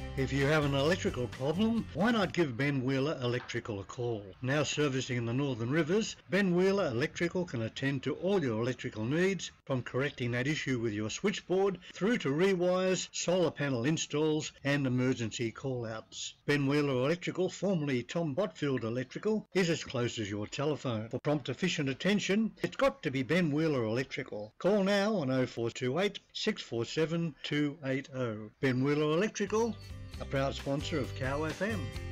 If you have an electrical problem, why not give Ben Wheeler Electrical a call? Now servicing in the Northern Rivers, Ben Wheeler Electrical can attend to all your electrical needs, from correcting that issue with your switchboard through to rewires, solar panel installs and emergency call-outs. Ben Wheeler Electrical, formerly Tom Botfield Electrical, is as close as your telephone. For prompt efficient attention, it's got to be Ben Wheeler Electrical. Call now on 0428 647 280. Ben Wheeler Electrical, a proud sponsor of Cow FM.